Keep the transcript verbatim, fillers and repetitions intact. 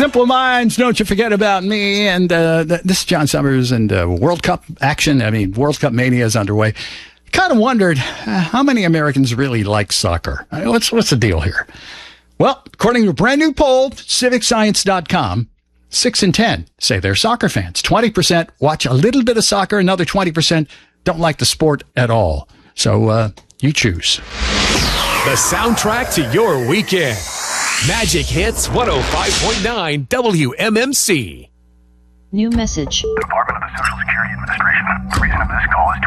Simple Minds, don't you forget about me. And uh, th- this is John Summers, and uh, World Cup action. I mean, World Cup mania is underway. Kind of wondered uh, how many Americans really like soccer. Uh, what's, what's the deal here? Well, according to a brand new poll, civic science dot com, six in ten say they're soccer fans. twenty percent watch a little bit of soccer. Another twenty percent don't like the sport at all. So uh, you choose. The soundtrack to your weekend. Magic Hits one oh five point nine W M M C. New message. Department of the Social Security Administration. The reason of this call is